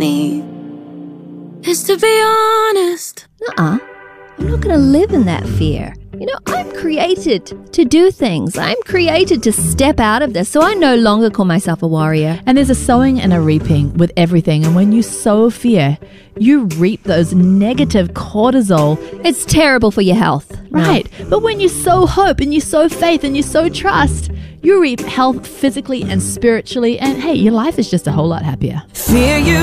me is to be honest. I'm not going to live in that fear. You know, I'm created to do things. I'm created to step out of this, so I no longer call myself a warrior. And there's a sowing and a reaping with everything. And when you sow fear, you reap those negative cortisol. It's terrible for your health. Right. No. But when you sow hope and you sow faith and you sow trust, you reap health physically and spiritually. And hey, your life is just a whole lot happier. Fear you